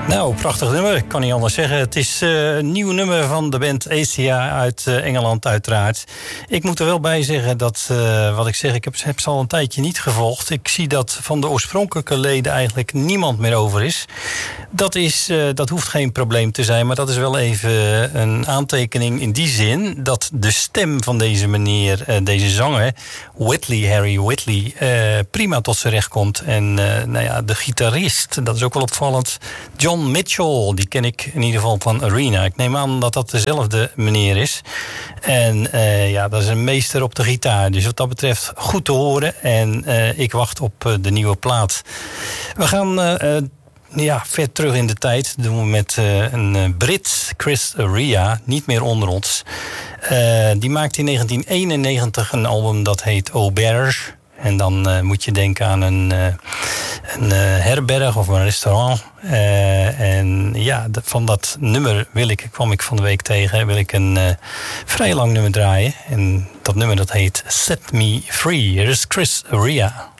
Nou, prachtig nummer, ik kan niet anders zeggen. Het is een nieuw nummer van de band Asia uit Engeland uiteraard. Ik moet er wel bij zeggen dat, wat ik zeg, ik heb ze al een tijdje niet gevolgd. Ik zie dat van de oorspronkelijke leden eigenlijk niemand meer over is. Dat hoeft geen probleem te zijn, maar dat is wel even een aantekening in die zin dat de stem van deze meneer, deze zanger, Harry Whitley, prima tot zijn recht komt. En de gitarist, dat is ook wel opvallend, John Mitchell, die ken ik in ieder geval van Arena. Ik neem aan dat dat dezelfde meneer is. En dat is een meester op de gitaar. Dus wat dat betreft goed te horen. En ik wacht op de nieuwe plaat. We gaan ver terug in de tijd. Dat doen we met een Brit, Chris Rea, niet meer onder ons. Die maakte in 1991 een album dat heet Auberge. En dan moet je denken aan een herberg of een restaurant. Van dat nummer kwam ik van de week tegen, wil ik een vrij lang nummer draaien. En dat nummer dat heet Set Me Free. Hier is Chris Rea.